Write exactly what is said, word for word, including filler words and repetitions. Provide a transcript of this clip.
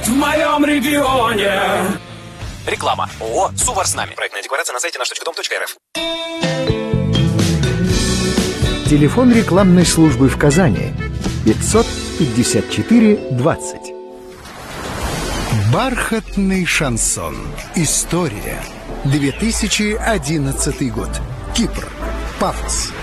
В моем регионе. Реклама. ООО «Сувар с нами». Проектная декларация на сайте наш точка дом точка эр эф. Телефон рекламной службы в Казани пятьсот пятьдесят четыре двадцать. Бархатный шансон. История. две тысячи одиннадцатый год. Кипр. Пафос.